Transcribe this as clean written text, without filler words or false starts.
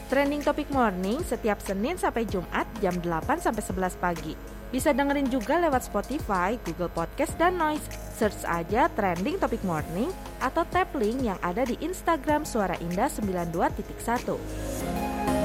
Trending Topic Morning setiap Senin sampai Jumat jam 8 sampai 11 pagi. Bisa dengerin juga lewat Spotify, Google Podcast, dan Noise. Search aja Trending Topic Morning atau tap link yang ada di Instagram Suara Indah 92.1.